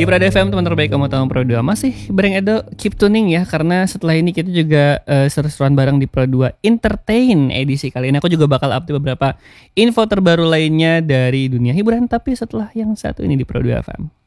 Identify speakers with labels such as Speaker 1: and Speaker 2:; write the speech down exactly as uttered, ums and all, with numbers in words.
Speaker 1: Di Prado F M, teman terbaik kamu tahu Pro dua. Masih bareng Edo, keep tuning ya. Karena setelah ini kita juga uh, seru-seruan bareng di Pro dua Entertain edisi kali ini. Aku juga bakal update beberapa info terbaru lainnya dari dunia hiburan. Tapi setelah yang satu ini di Pro dua F M.